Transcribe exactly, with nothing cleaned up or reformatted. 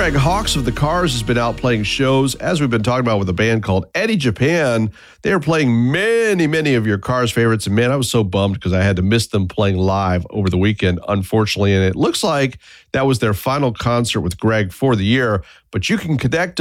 Greg Hawkes of the Cars has been out playing shows, as we've been talking about, with a band called Eddie Japan. They are playing many, many of your Cars favorites. And man, I was so bummed because I had to miss them playing live over the weekend, unfortunately. And it looks like that was their final concert with Greg for the year. But you can connect